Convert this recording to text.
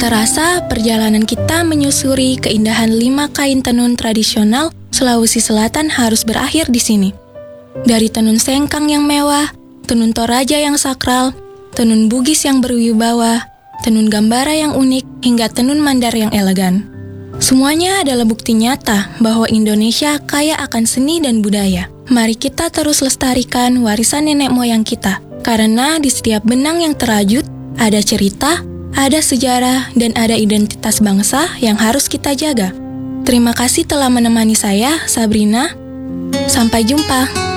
Tak terasa, perjalanan kita menyusuri keindahan 5 kain tenun tradisional Sulawesi Selatan harus berakhir di sini. Dari tenun sengkang yang mewah, tenun toraja yang sakral, tenun bugis yang berwibawa, tenun gambara yang unik, hingga tenun mandar yang elegan. Semuanya adalah bukti nyata bahwa Indonesia kaya akan seni dan budaya. Mari kita terus lestarikan warisan nenek moyang kita, karena di setiap benang yang terajut ada cerita, ada sejarah, dan ada identitas bangsa yang harus kita jaga. Terima kasih telah menemani saya, Sabrina. Sampai jumpa.